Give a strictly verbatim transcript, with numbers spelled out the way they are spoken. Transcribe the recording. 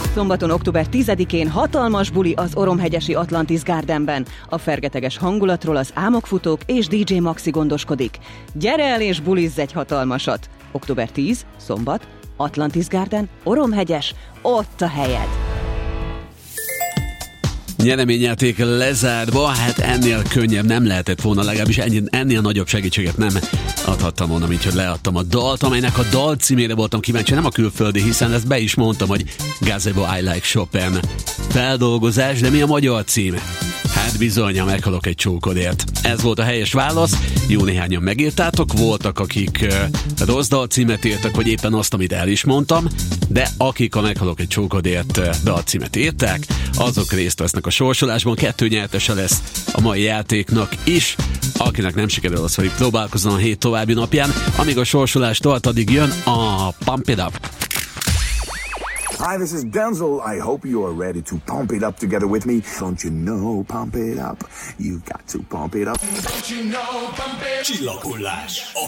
Szombaton, október tizedikén hatalmas buli az Oromhegyesi Atlantis Gardenben. A fergeteges hangulatról az Álmokfutók és dé dzsé Maxi gondoskodik. Gyere el és bulizz egy hatalmasat! október tizedike, szombat, Atlantis Garden, Oromhegyes, ott a helyed! Nyereményjáték lezárva, hát ennél könnyebb nem lehetett volna, legalábbis ennél, ennél nagyobb segítséget nem adhattam volna, mint hogy leadtam a dalt, amelynek a dal címére voltam kíváncsi, nem a külföldi, hiszen ezt be is mondtam, hogy Gazebo I Like Chopin feldolgozás, de mi a magyar cím? Hát bizony, meghalok egy csókodért. Ez volt a helyes válasz, jó néhányan megírtátok, voltak, akik uh, rossz dalcímet írtak, vagy éppen azt, amit el is mondtam, de akik a meghalok egy csókodért uh, dalcímet írták, azok részt vesznek a sorsolásban, kettő nyertese lesz a mai játéknak is. Akinek nem sikerül, az pedig próbálkozzon a hét további napján, amíg a sorsolás tart, addig jön a Pump It Up. Hi, this is Denzel. I hope you are ready to pump it up together with me. Don't you know, pump it up. You got to pump it up. Don't you know, pump it. Csillaghullás. A